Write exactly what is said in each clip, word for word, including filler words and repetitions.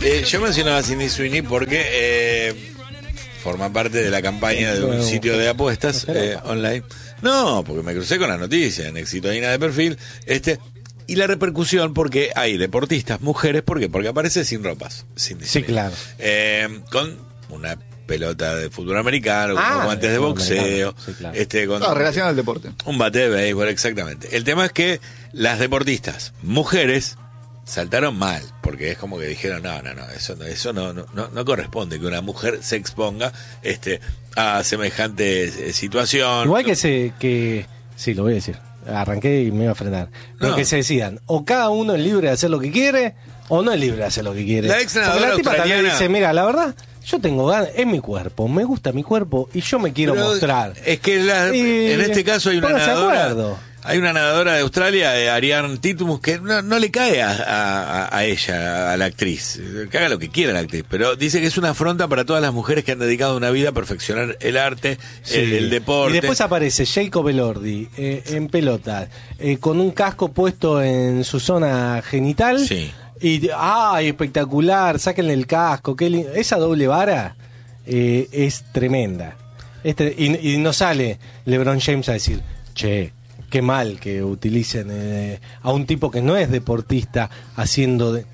eh, yo mencionaba a Sydney Sweeney porque eh, forma parte de la campaña de un sitio de apuestas eh, online. No, porque me crucé con la noticia en Exitoína de perfil. Este... Y la repercusión, porque hay deportistas, mujeres, ¿por qué? Porque aparece sin ropas. Sin sí, claro. Eh, con una pelota de fútbol americano, ah, con guantes de boxeo. Sí, claro. este, con no, relacionado al deporte. Un bate de béisbol, exactamente. El tema es que las deportistas, mujeres, saltaron mal, porque es como que dijeron, no, no, no, eso no, eso no, no, no, no corresponde que una mujer se exponga este, a semejante eh, situación. Igual que se, que, sí, lo voy a decir. Arranqué y me iba a frenar. Pero no. Que se decidan, o cada uno es libre de hacer lo que quiere, o no es libre de hacer lo que quiere. La ex senadora la tipa australiana también dice, mira, la verdad, yo tengo ganas, es mi cuerpo, me gusta mi cuerpo y yo me quiero Pero mostrar. Es que la, y, en este caso hay una nadadora, hay una nadadora de Australia, eh, Ariarne Titmus, que no, no le cae a, a, a ella, a la actriz, que haga lo que quiera la actriz, pero dice que es una afronta para todas las mujeres que han dedicado una vida a perfeccionar el arte, sí. el, el deporte. Y después aparece Jacob Elordi eh, en pelota, eh, con un casco puesto en su zona genital. Sí. Y, ¡ay, espectacular! Sáquenle el casco. Qué lindo. Esa doble vara eh, es tremenda. Este, y, y no sale LeBron James a decir, che, qué mal que utilicen eh, a un tipo que no es deportista haciendo de...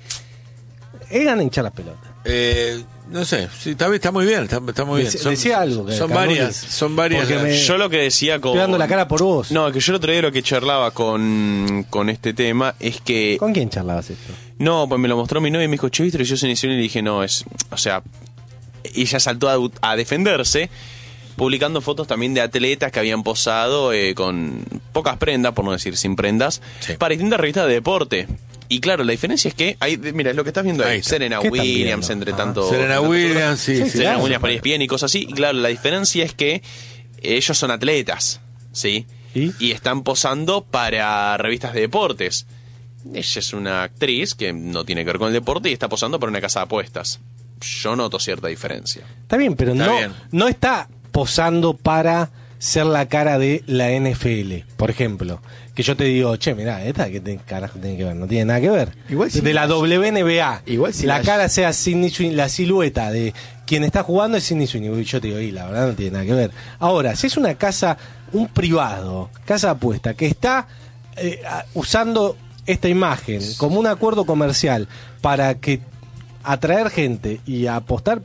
Eran a hinchar las pelotas. Eh, no sé, sí, está, está muy bien, está, está muy bien. Dec- Son, decía algo. Que son varias, son varias. me, yo lo que decía con... Estoy dando la cara por vos. No, que yo el otro día lo que charlaba con, con este tema es que... ¿Con quién charlabas esto? No, pues me lo mostró mi novia y me dijo, che, ¿viste? Yo soy y le dije, no, es... O sea, ella saltó a, a defenderse, publicando fotos también de atletas que habían posado eh, con pocas prendas, por no decir sin prendas, sí. para distintas revistas de deporte. Y claro, la diferencia es que hay, mira, es lo que estás viendo ahí, ahí Serena Williams, entre ah, tanto... Serena tanto Williams, sí, sí, sí. Serena sí, Williams para E S P N y cosas así. Y claro, la diferencia es que ellos son atletas, ¿sí? ¿Y? Y están posando para revistas de deportes. Ella es una actriz que no tiene que ver con el deporte y está posando para una casa de apuestas. Yo noto cierta diferencia. Está bien, pero está no, bien. no está posando para ser la cara de la N F L, por ejemplo. Que yo te digo, che, mirá, esta que te, carajo tiene que ver, no tiene nada que ver. Igual si de la W N B A, igual si la la... cara sea Sydney Sweeney, la silueta de quien está jugando es Sydney Sweeney. Y yo te digo, y la verdad no tiene nada que ver. Ahora, si es una casa, un privado, casa de apuesta, que está eh, usando esta imagen como un acuerdo comercial para que atraer gente y apostar,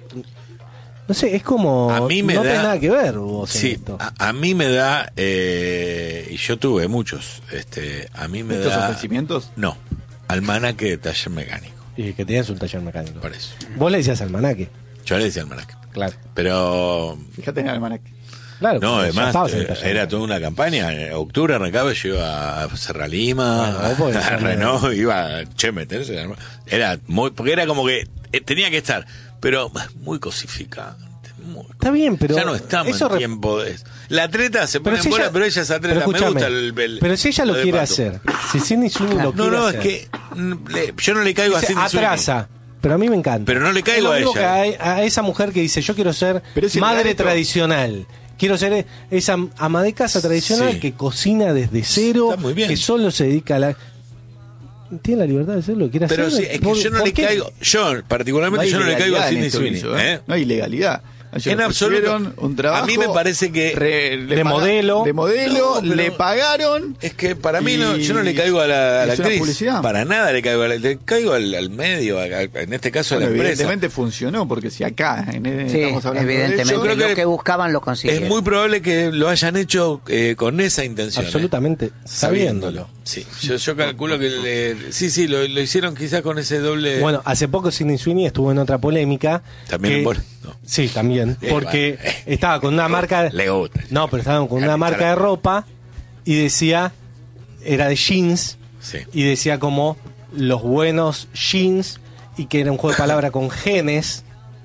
no sé, es como a mí me no da, tiene nada que ver vos sí, en esto. A, a mí me da eh, y yo tuve muchos este a mí me ¿Estos da ofrecimientos? No, almanaque de taller mecánico. Y que tenías un taller mecánico. Por eso. Vos le decías almanaque. Yo le decía almanaque. Claro. Pero fíjate en el almanaque. Claro, no, además eh, era taller. toda una campaña. En octubre arrancaba, yo iba a Serra Lima, bueno, a, a Renault, iba, che, meterse. Era muy, porque era como que eh, tenía que estar, pero muy cosificante. Muy, está bien, pero ya no estamos eso en re... tiempo de... La atleta se pone pero en si bola, ella... pero ella es atleta. Me gusta el, el Pero si ella lo, lo quiere Pato. hacer, si Sydney Sweeney lo no, quiere no, hacer. es que mm, le, yo no le caigo dice, a Sydney Sweeney. atrasa. Pero a mí me encanta. Pero no le caigo es lo a mismo ella. Que a, a esa mujer que dice, yo quiero ser si madre tradicional. Quiero ser esa ama de casa tradicional sí. que cocina desde cero, Está muy bien. que solo se dedica a la... Tiene la libertad de hacerlo, quiere Pero hacerlo. sí, es que yo no le qué? caigo, yo particularmente No yo no le caigo a Sydney Sweeney. ¿eh? No hay ilegalidad. Ayer En absoluto. Un trabajo a mí me parece que re, de modelo, de modelo, no, le pagaron. Es que para mí no, yo no le caigo a la, a la actriz. Publicidad. Para nada le caigo, a la, le caigo al, al medio, a, a, en este caso bueno, a la empresa. Evidentemente funcionó, porque si acá en, sí, estamos hablando evidentemente, de ellos, creo que lo que buscaban lo consiguieron. Es muy probable que lo hayan hecho eh, con esa intención. Absolutamente, eh. sabiéndolo. Sí, yo, yo calculo que le, sí, sí, lo, lo hicieron quizás con ese doble. Bueno, hace poco Sydney Sweeney estuvo en otra polémica. También que, en bol- no. Sí, también, Eh, porque bueno, eh. estaba con una marca. Le gusta. No, pero estaba con una marca de ropa y decía, era de jeans, Sí. y decía como los buenos jeans, y que era un juego de palabras con genes,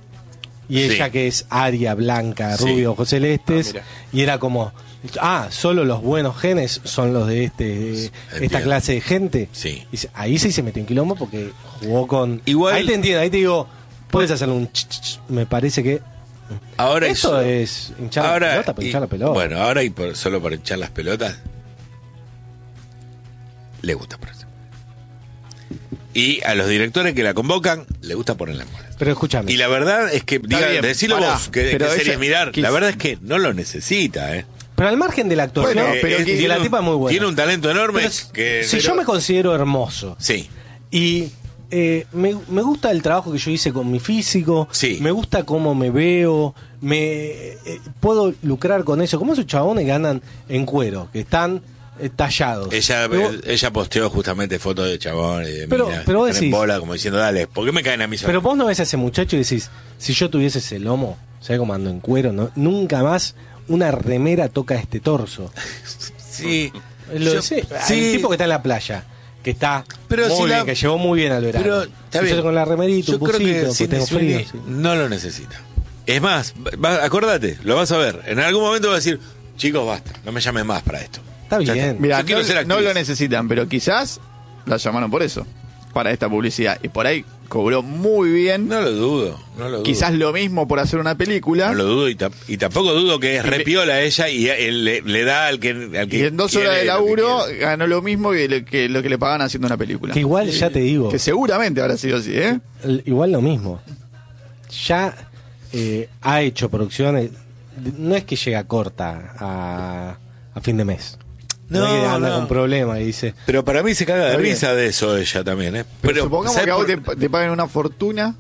y Sí. ella que es aria, blanca, Sí. rubia, ojos celestes, Ah, mira. y era como, ah, solo los buenos genes son los de este esta Entiendo. clase de gente. Sí. Y se- ahí sí se metió en quilombo porque jugó con... Igual- ahí te entiendo, ahí te digo, puedes hacer un... ch, ch, ch, me parece que... Ahora Esto hizo- es hinchar ahora, la pelota, por y- hinchar la pelota. Bueno, ahora y por, solo por hinchar las pelotas, le gusta por eso. Y a los directores que la convocan, le gusta ponerla en bola. Pero escúchame. Y la verdad es que, diga, bien, decilo pará, vos, que, pero que series ella- mirar, que- la verdad es que no lo necesita, ¿eh? Pero al margen de la actuación, Bueno, pero Eh, que- y la tiene tipa es muy buena. Tiene un talento enorme Pero si- que... si pero- yo me considero hermoso Sí, y eh, me, me gusta el trabajo que yo hice con mi físico, Sí. me gusta cómo me veo, me eh, puedo lucrar con eso. Como esos chabones que andan en cuero, que están eh, tallados. ella, Pero- eh, ella posteó justamente fotos de chabón y de Pero- mina, pero vos están en decís- bola, como diciendo, dale, ¿por qué me caen a mí solo? Pero vos no ves a ese muchacho y decís, si yo tuviese ese lomo, ¿sabes cómo ando en cuero? No, nunca más una remera toca este torso. Sí, Lo yo- sé, sí. el tipo que está en la playa, que está Pero muy si bien, la- que llevó muy bien al verano. Pero está Y yo bien. con la remerita, Yo un creo busito, que porque Sydney tengo frío. Sweeney sí. no lo necesita. Es más, va- acordate, lo vas a ver. En algún momento va a decir, chicos, basta, no me llamen más para esto. Está Ya bien. está. Mira, Yo quiero no, ser actriz. no lo necesitan, pero quizás la llamaron por eso, para esta publicidad. Y por ahí cobró muy bien. No lo dudo, no lo dudo. Quizás lo mismo por hacer una película. No lo dudo y, ta- y tampoco dudo que es Y me- repiola ella y él le, le da al que, al que Y en dos quiere horas de lo que laburo quiere. ganó lo mismo que lo que, lo que le pagan haciendo una película. Que igual, ya te digo, Que seguramente habrá sido así, ¿eh? el- igual lo mismo. Ya eh, ha hecho producciones, no es que llega corta a, a fin de mes. No, No, es que anda no. con problemas y dice, Pero para mí se caga de Está bien. risa de eso ella también, ¿eh? Pero, supongamos ¿sabes que a vos por- te, te paguen una fortuna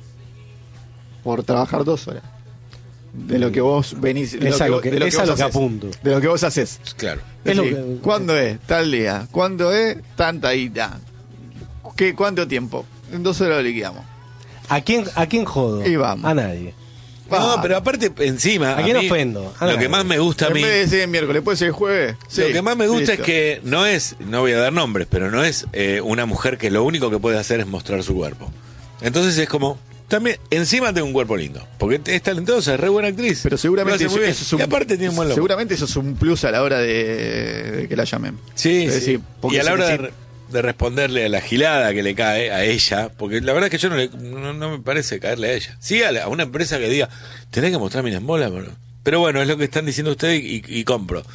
por trabajar dos horas. De lo que vos venís. de Es a que lo vos- que- de lo es que a vos lo que haces. apunto. De lo que vos haces. Claro. Es lo Sí. que- ¿Cuándo es? Tal día. ¿Cuándo es? Tanta guita. ¿Qué, ¿Cuánto tiempo? En dos horas lo liquidamos. ¿a quién, ¿a quién jodo? Y vamos. A nadie. No, Va. pero aparte, encima. ¿A quién mí, ofendo? A Lo nadie. que más me gusta a En mí. vez de decir el miércoles, puede ser el jueves. Lo Sí, que más me gusta listo. es que no es, no voy a dar nombres, pero no es eh, una mujer que lo único que puede hacer es mostrar su cuerpo. Entonces es como, también, encima tengo un cuerpo lindo, porque es talentosa, es re buena actriz. Pero seguramente Lo hace muy bien. eso es un, Y aparte tiene un buen look. seguramente eso es un plus a la hora de, de que la llamen. Sí, Es sí. decir, porque Y a la si- hora de, si- re- de responderle a la gilada que le cae a ella, porque la verdad es que yo no, le- no, no me parece caerle a ella. Sí, a, la- a una empresa que diga, tenés que mostrar mi bola, pero, pero bueno, es lo que están diciendo ustedes y, y compro.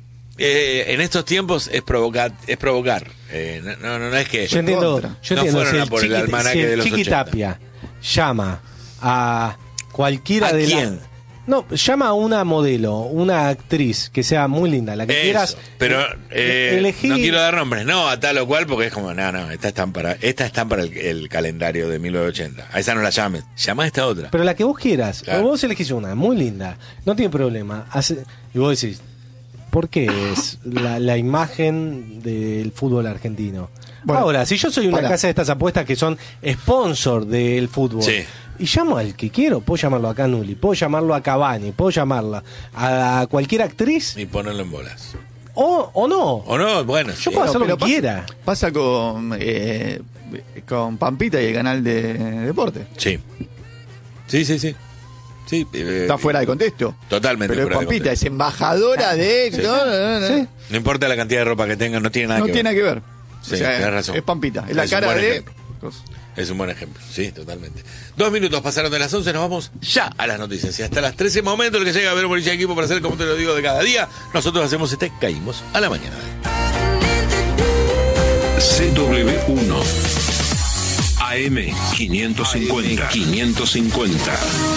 Eh, en estos tiempos es provocar, es provocar. Eh, no, no, no, no es que Yo entiendo, contra. yo No entiendo fueron si a el, por el Chiqui, almanaque si el de los Chiqui ochenta. Tapia llama a cualquiera ¿A de quién? la... No, llama a una modelo, una actriz que sea muy linda, la que Eso, quieras. pero eh, elegí- no quiero dar nombres, no, a tal o cual, porque es como, no, no, estas están para, estas están para el, el calendario de mil novecientos ochenta. A esa no la llames, llama a esta otra. Pero la que vos quieras. Claro. O vos elegís una, muy linda, no tiene problema. Hace- y vos decís, ¿por qué es la, la imagen del fútbol argentino? Bueno, Ahora, si yo soy una para. casa de estas apuestas que son sponsor del fútbol, Sí. y llamo al que quiero, puedo llamarlo a Canuli, puedo llamarlo a Cavani, puedo llamarla a cualquier actriz, Y ponerlo en bolas. o, o no. O no, bueno, Yo sí. puedo hacer lo pero que pasa- quiera. Pasa con, eh, con Pampita y el canal de deporte. Sí. Sí, sí, sí. Sí, eh, Está fuera de contexto. Totalmente Pero es fuera de Pampita, es contexto. embajadora de... Sí. No, no, no, Sí. No importa la cantidad de ropa que tengan, no tiene nada no que tiene nada ver. que ver. Sí, O sea, tenés razón. es Pampita, es la Es un cara buen de... ejemplo. Es un buen ejemplo, sí, totalmente. Dos minutos pasaron de las once, nos vamos ya a las noticias. Y hasta las trece, momento en el que llega a ver Policía Equipo para hacer como te lo digo de cada día. Nosotros hacemos este Caímos a la mañana. C W uno A M quinientos cincuenta. quinientos cincuenta.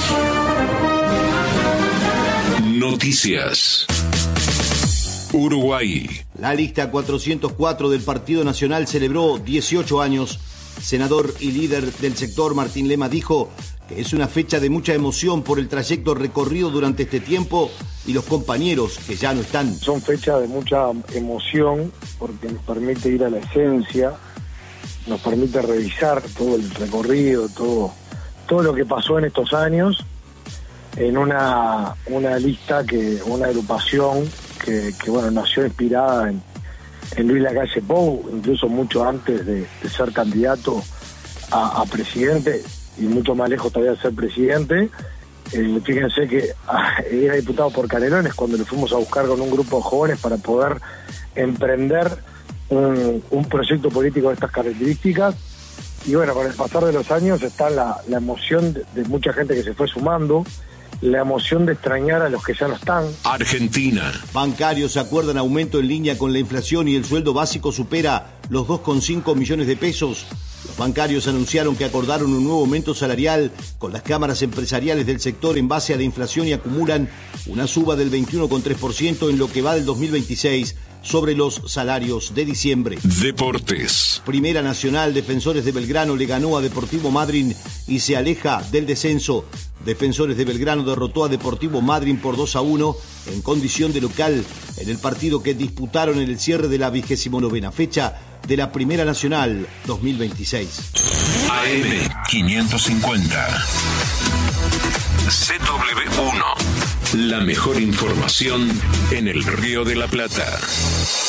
Noticias. Uruguay. La lista cuatrocientos cuatro del Partido Nacional celebró dieciocho años. Senador y líder del sector Martín Lema dijo que es una fecha de mucha emoción por el trayecto recorrido durante este tiempo y los compañeros que ya no están. Son fechas de mucha emoción porque nos permite ir a la esencia, nos permite revisar todo el recorrido, todo, todo lo que pasó en estos años en una, una lista, que una agrupación que, que bueno, nació inspirada en, en Luis Lacalle Pou, incluso mucho antes de, de ser candidato a, a presidente y mucho más lejos todavía de ser presidente. Eh, fíjense que ah, era diputado por Canelones cuando le fuimos a buscar con un grupo de jóvenes para poder emprender un, un proyecto político de estas características. Y bueno, con el pasar de los años está la, la emoción de, de mucha gente que se fue sumando, la emoción de extrañar a los que ya no están. Argentina. Bancarios acuerdan aumento en línea con la inflación y el sueldo básico supera los dos coma cinco millones de pesos. Los Los bancarios anunciaron que acordaron un nuevo aumento salarial con las cámaras empresariales del sector en base a la inflación y acumulan una suba del veintiuno coma tres por ciento en lo que va del dos mil veintiséis sobre los salarios de diciembre. Deportes. Primera Nacional, Defensores de Belgrano le ganó a Deportivo Madryn y se aleja del descenso. Defensores de Belgrano derrotó a Deportivo Madryn por dos a uno en condición de local en el partido que disputaron en el cierre de la vigésimo novena fecha de la Primera Nacional dos mil veintiséis. A M quinientos cincuenta. C W uno. La mejor información en el Río de la Plata.